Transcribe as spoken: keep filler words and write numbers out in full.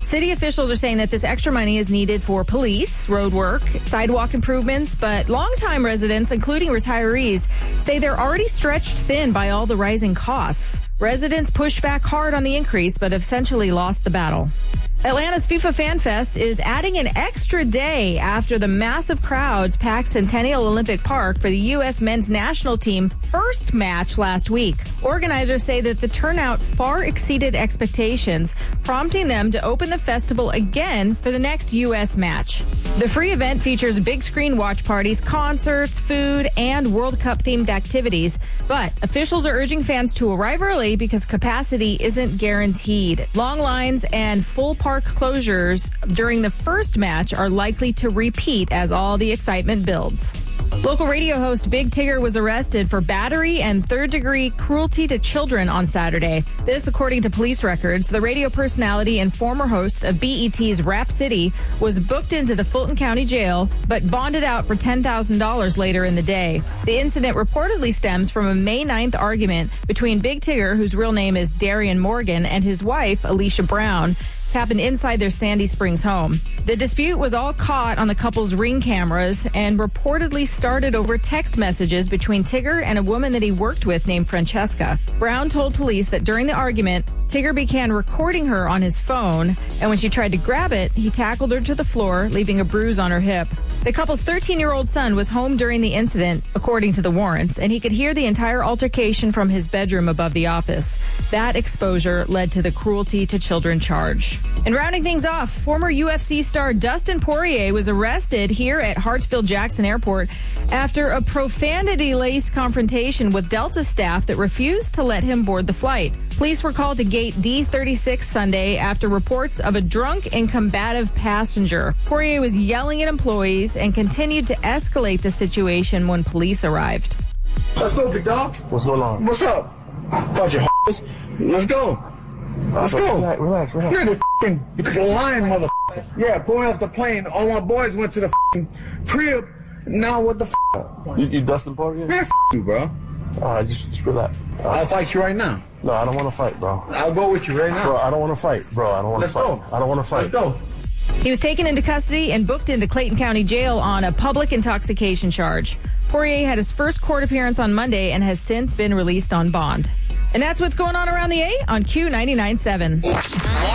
City officials are saying that this extra money is needed for police, road work, sidewalk improvements, but longtime residents, including retirees, say they're already stretched thin by all the rising costs. Residents pushed back hard on the increase, but essentially lost the battle. Atlanta's FIFA Fan Fest is adding an extra day after the massive crowds packed Centennial Olympic Park for the U S men's national team first match last week. Organizers say that the turnout far exceeded expectations, prompting them to open the festival again for the next U S match. The free event features big screen watch parties, concerts, food, and World Cup themed activities, but officials are urging fans to arrive early because capacity isn't guaranteed. Long lines and full park closures during the first match are likely to repeat as all the excitement builds. Local radio host Big Tigger was arrested for battery and third-degree cruelty to children on Saturday. This, according to police records. The radio personality and former host of B E T's Rap City was booked into the Fulton County Jail, but bonded out for ten thousand dollars later in the day. The incident reportedly stems from a May ninth argument between Big Tigger, whose real name is Darian Morgan, and his wife, Alicia Brown. Happened inside their Sandy Springs home. The dispute was all caught on the couple's Ring cameras and reportedly started over text messages between Tigger and a woman that he worked with named Francesca. Brown told police that during the argument, Tigger began recording her on his phone, and when she tried to grab it, he tackled her to the floor, leaving a bruise on her hip. The couple's thirteen-year-old son was home during the incident, according to the warrants, and he could hear the entire altercation from his bedroom above the office. That exposure led to the cruelty to children charge. And rounding things off, former U F C star Dustin Poirier was arrested here at Hartsfield-Jackson Airport after a profanity-laced confrontation with Delta staff that refused to let him board the flight. Police were called to gate D thirty-six Sunday after reports of a drunk and combative passenger. Poirier was yelling at employees and continued to escalate the situation when police arrived. Let's go, big dog. What's going on? What's up? Bunch of h***s. Let's go. Let's go. Relax, relax, relax. You're the f***ing lying motherfucker. Yeah, pulling off the plane. All my boys went to the f***ing crib. Now what the f***? You, you Dustin Poirier? Man, f*** you, bro. All right, just, just relax. All right. I'll fight you right now. No, I don't want to fight, bro. I'll go with you right now. Bro, I don't want to fight, bro. I don't want to fight. Let's go. I don't want to fight. Let's go. He was taken into custody and booked into Clayton County Jail on a public intoxication charge. Poirier had his first court appearance on Monday and has since been released on bond. And that's what's going on around the A on Q ninety-nine point seven.